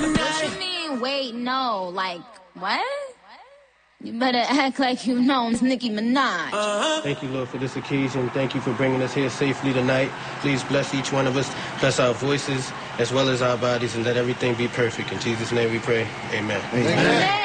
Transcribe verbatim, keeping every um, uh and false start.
What you mean, wait, no? Like, what? You better act like you know it's Nicki Minaj. Uh-huh. Thank you, Lord, for this occasion. Thank you for bringing us here safely tonight. Please bless each one of us. Bless our voices as well as our bodies, and let everything be perfect. In Jesus' name we pray. Amen. Amen. Amen.